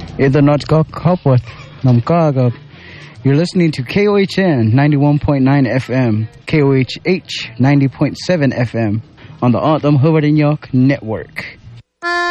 Either not got Copworth, Namkaga. You're listening to KOHN 91.9 FM, KOHH 90.7 FM on the Autumn Hoover York Network.